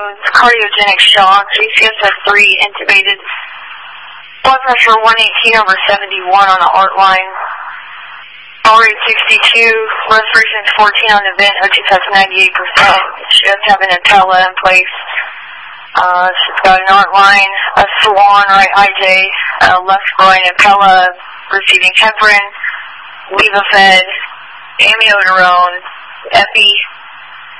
shows cardiogenic shock, ACSF3 intubated, blood pressure 118/71 on the art line, heart rate 62, respiration 14 on the vent, O2 test 98%. She does have an Impella in place. She's got an art line, a Swan right IJ, left groin Impella, receiving heparin, Levophed, amiodarone, Epi,